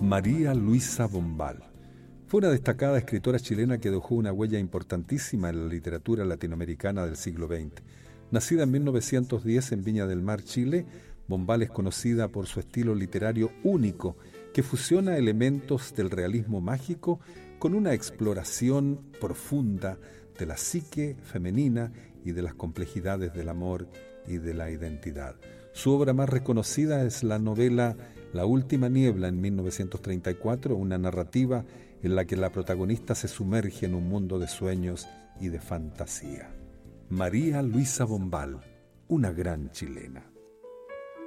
María Luisa Bombal. Fue una destacada escritora chilena que dejó una huella importantísima en la literatura latinoamericana del siglo XX. Nacida en 1910 en Viña del Mar, Chile, Bombal es conocida por su estilo literario único, que fusiona elementos del realismo mágico con una exploración profunda de la psique femenina y de las complejidades del amor y de la identidad. Su obra más reconocida es la novela La última niebla en 1934, una narrativa en la que la protagonista se sumerge en un mundo de sueños y de fantasía. María Luisa Bombal, una gran chilena.